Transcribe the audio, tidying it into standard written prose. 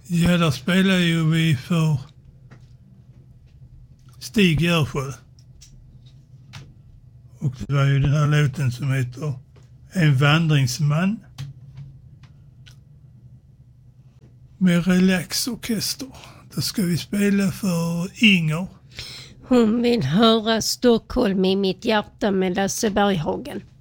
Ja, där spelar ju vi för Stig Görsjö. Och det var ju den här låten som heter En vandringsman. Med relaxorkester. Då ska vi spela för Inger. Hon vill höra Stockholm i mitt hjärta med Lasse Berghagen.